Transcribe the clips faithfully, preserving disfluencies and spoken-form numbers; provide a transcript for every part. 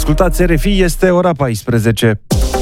Ascultați R F I, este ora paisprezece.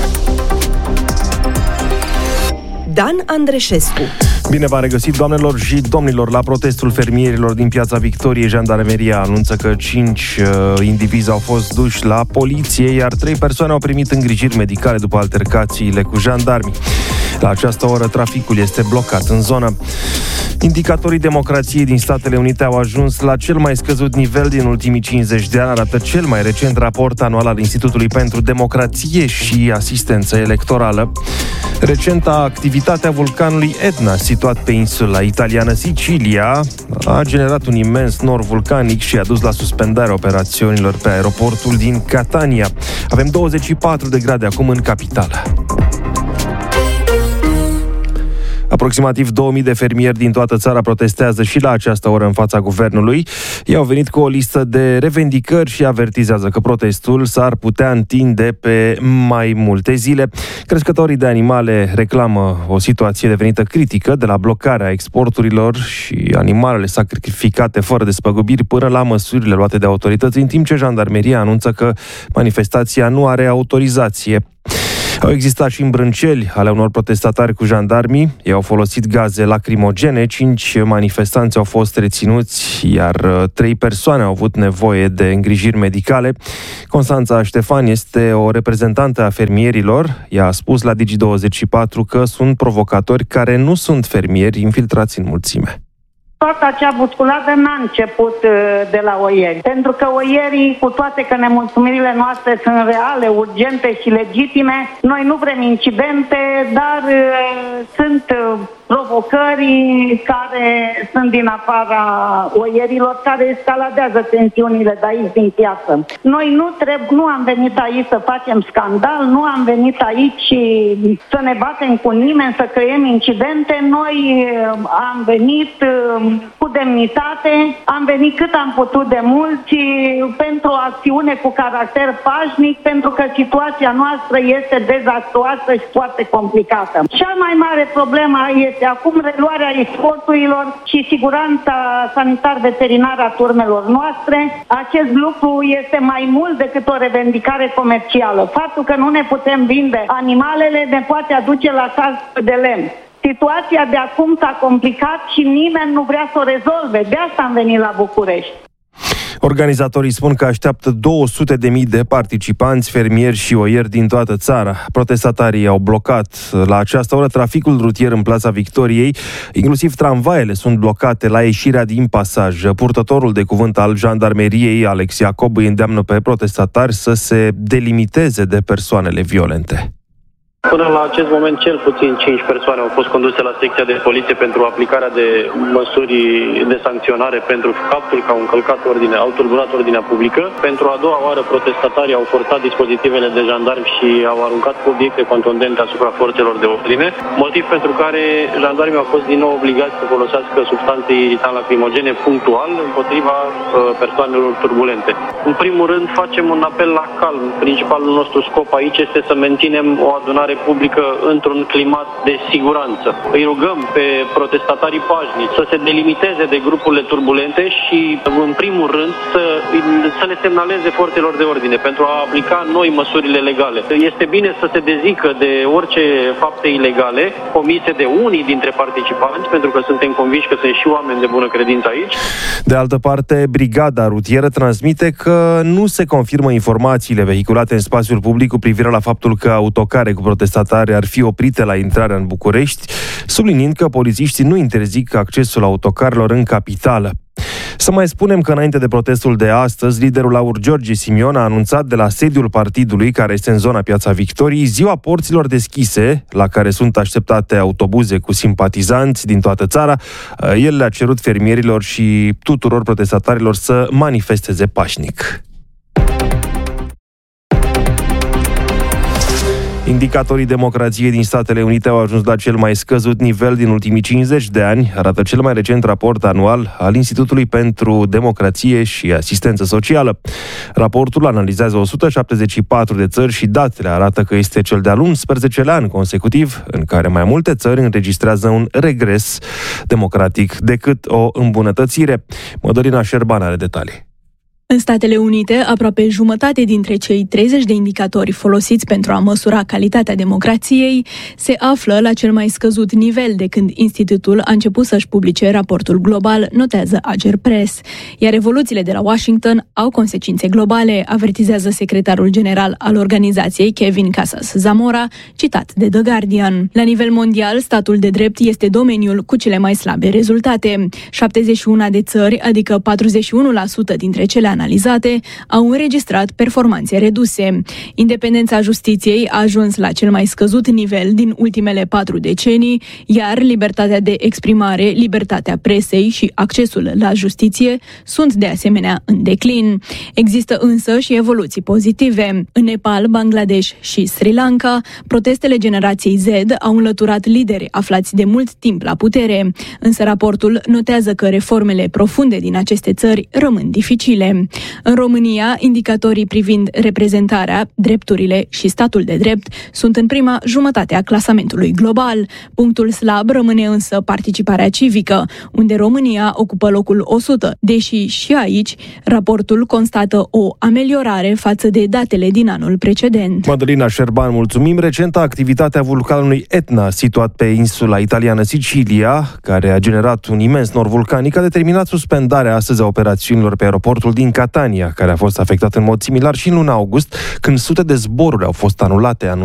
Dan Andreșescu. Bine v-am regăsit, doamnelor și domnilor. La protestul fermierilor din Piața Victoriei, Jandarmeria anunță că cinci uh, indivizi au fost duși la poliție, iar trei persoane au primit îngrijiri medicale după altercațiile cu jandarmii. La această oră, traficul este blocat în zonă. Indicatorii democrației din Statele Unite au ajuns la cel mai scăzut nivel din ultimii cincizeci de ani, arată cel mai recent raport anual al Institutului pentru Democrație și Asistență Electorală. Recenta activitatea vulcanului Etna, situat pe insula italiană Sicilia, a generat un imens nor vulcanic și a dus la suspendarea operațiunilor pe aeroportul din Catania. Avem douăzeci și patru de grade acum în capitală. Aproximativ două mii de fermieri din toată țara protestează și la această oră în fața guvernului. Ei au venit cu o listă de revendicări și avertizează că protestul s-ar putea întinde pe mai multe zile. Crescătorii de animale reclamă o situație devenită critică, de la blocarea exporturilor și animalele sacrificate fără despăgubiri până la măsurile luate de autorități, în timp ce Jandarmeria anunță că manifestația nu are autorizație. Au existat și îmbrânceli ale unor protestatari cu jandarmii. Ei au folosit gaze lacrimogene, cinci manifestanți au fost reținuți, iar trei persoane au avut nevoie de îngrijiri medicale. Constanța Ștefan este o reprezentantă a fermierilor. Ea a spus la Digi douăzeci și patru că sunt provocatori care nu sunt fermieri infiltrați în mulțime. Toată acea busculadă n-a început de la oieri, pentru că oierii, cu toate că nemulțumirile noastre sunt reale, urgente și legitime, noi nu vrem incidente, dar uh, sunt uh, provocări care sunt din afara oierilor, care escaladează tensiunile de aici din piață. Noi nu, treb- nu am venit aici să facem scandal, nu am venit aici să ne batem cu nimeni, să creăm incidente. Noi uh, am venit uh, cu demnitate, am venit cât am putut de mulți pentru o acțiune cu caracter pașnic, pentru că situația noastră este dezastruoasă și foarte complicată. Cea mai mare problemă este acum reluarea exporturilor și siguranța sanitar-veterinară a turmelor noastre. Acest lucru este mai mult decât o revendicare comercială. Faptul că nu ne putem vinde animalele ne poate aduce la caz de lemn. Situația de acum s-a complicat și nimeni nu vrea să o rezolve. De asta am venit la București. Organizatorii spun că așteaptă două sute de mii de participanți, fermieri și oieri din toată țara. Protestatarii au blocat la această oră traficul rutier în Plața Victoriei, inclusiv tramvaiele sunt blocate la ieșirea din pasaj. Purtătorul de cuvânt al Jandarmeriei, Alex Iacob, îi îndeamnă pe protestatari să se delimiteze de persoanele violente. Până la acest moment, cel puțin cinci persoane au fost conduse la secția de poliție pentru aplicarea de măsuri de sancționare pentru faptul că au încălcat ordine, au tulburat ordinea publică. Pentru a doua oară, protestatarii au forțat dispozitivele de jandarmi și au aruncat cu obiecte contundente asupra forțelor de ordine, motiv pentru care jandarmii au fost din nou obligați să folosească substanțe iritant lacrimogene punctual împotriva uh, persoanelor turbulente. În primul rând, facem un apel la calm. Principalul nostru scop aici este să menținem o adunare publică într-un climat de siguranță. Îi rugăm pe protestatarii pașnici să se delimiteze de grupurile turbulente și, în primul rând, să, să le semnaleze forțelor de ordine pentru a aplica noi măsurile legale. Este bine să se dezică de orice fapte ilegale comise de unii dintre participanți, pentru că suntem convinși că sunt și oameni de bună credință aici. De altă parte, Brigada Rutieră transmite că nu se confirmă informațiile vehiculate în spațiul public cu privire la faptul că autocare cu protestatari ar fi oprite la intrarea în București, subliniind că polițiștii nu interzic accesul autocarelor în capitală. Să mai spunem că înainte de protestul de astăzi, liderul Laur George Simion a anunțat de la sediul partidului, care este în zona Piața Victoriei, ziua porților deschise, la care sunt așteptate autobuze cu simpatizanți din toată țara. El le-a cerut fermierilor și tuturor protestatarilor să manifesteze pașnic. Indicatorii democrației din Statele Unite au ajuns la cel mai scăzut nivel din ultimii cincizeci de ani, arată cel mai recent raport anual al Institutului pentru Democrație și Asistență Socială. Raportul analizează o sută șaptezeci și patru de țări și datele arată că este cel de-al unsprezecelea an consecutiv în care mai multe țări înregistrează un regres democratic decât o îmbunătățire. Mădălina Șerban are detalii. În Statele Unite, aproape jumătate dintre cei treizeci de indicatori folosiți pentru a măsura calitatea democrației se află la cel mai scăzut nivel de când institutul a început să-și publice raportul global, notează Ager Press. Iar evoluțiile de la Washington au consecințe globale, avertizează secretarul general al organizației, Kevin Casas Zamora, citat de The Guardian. La nivel mondial, statul de drept este domeniul cu cele mai slabe rezultate. șaptezeci și unu de țări, adică patruzeci și unu la sută dintre cele analizate, au înregistrat performanțe reduse. Independența justiției a ajuns la cel mai scăzut nivel din ultimele patru decenii, iar libertatea de exprimare, libertatea presei și accesul la justiție sunt de asemenea în declin. Există însă și evoluții pozitive. În Nepal, Bangladesh și Sri Lanka, protestele generației Z au înlăturat lideri aflați de mult timp la putere, însă raportul notează că reformele profunde din aceste țări rămân dificile. În România, indicatorii privind reprezentarea, drepturile și statul de drept sunt în prima jumătate a clasamentului global. Punctul slab rămâne însă participarea civică, unde România ocupă locul o sută, deși și aici raportul constată o ameliorare față de datele din anul precedent. Madalina Șerban, mulțumim. Recenta activitatea vulcanului Etna, situat pe insula italiană Sicilia, care a generat un imens nor vulcanic, a determinat suspendarea astăzi a operațiunilor pe aeroportul din Catania, care a fost afectat în mod similar și în luna august, când sute de zboruri au fost anulate,